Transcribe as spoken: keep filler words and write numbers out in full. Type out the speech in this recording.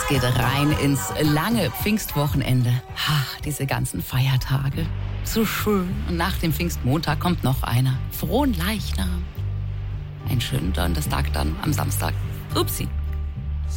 geht rein ins lange Pfingstwochenende. Ach, diese ganzen Feiertage. So schön. Und nach dem Pfingstmontag kommt noch einer. Frohen Leichnam. Einen schönen Donnerstag dann am Samstag. Upsi.